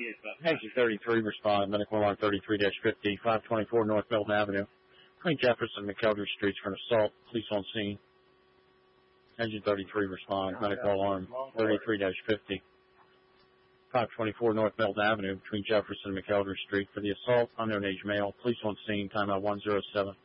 Exit 33, respond. Medical alarm 33-50, 524 North Milton Avenue. Between Jefferson and McElder Streets for an assault. Police on scene. Engine 33, respond. Medical alarm 33-50. 524 North Milton Avenue between Jefferson and McElder Street for the assault. Unknown age male. Police on scene. Timeout 107.